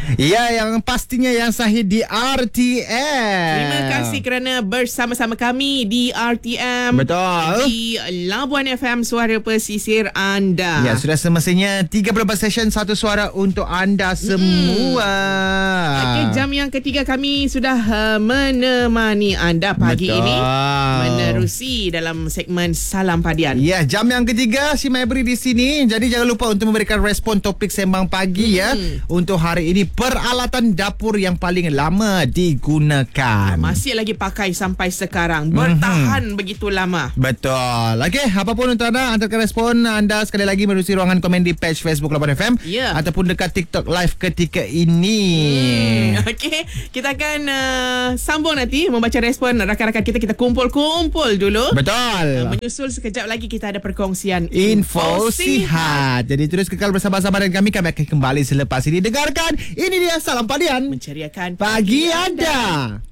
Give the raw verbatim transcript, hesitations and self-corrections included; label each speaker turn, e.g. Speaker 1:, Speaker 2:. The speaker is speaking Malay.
Speaker 1: Ya, yang pastinya yang sahih di R T M.
Speaker 2: Terima kasih kerana bersama-sama kami di R T M.
Speaker 1: Betul.
Speaker 2: Di Labuan F M, suara pesisir anda.
Speaker 1: Ya, sudah semestinya tiga puluh empat session, satu suara untuk anda semua.
Speaker 2: Hmm. Okey, jam yang ketiga kami sudah uh, menemani anda pagi
Speaker 1: Betul.
Speaker 2: ini menerusi dalam segmen Salam Padian.
Speaker 1: Ya, jam yang ketiga si Maibri di sini. Jadi jangan lupa untuk memberikan respon topik sembang pagi hmm. ya. Untuk hari ini, peralatan dapur yang paling lama digunakan.
Speaker 2: Masih lagi pakai sampai sekarang. Bertahan mm-hmm. begitu lama.
Speaker 1: Betul. Okey, apapun untuk anda, hantarkan respon anda sekali lagi menerusi ruangan komen di page Facebook Labuan F M
Speaker 2: yeah.
Speaker 1: ataupun dekat TikTok live ketika ini.
Speaker 2: Hmm. Okey, kita akan uh, sambung nanti membaca respon rakan-rakan kita. Kita kumpul-kumpul dulu.
Speaker 1: Betul.
Speaker 2: Uh, menyusul sekejap lagi kita ada perkongsian
Speaker 1: info, info sihat. Jadi terus kekal bersama-sama dengan kami. Kami akan kembali selepas ini. Dengarkan, ini dia Salam Padian,
Speaker 2: menceriakan
Speaker 1: pagi anda.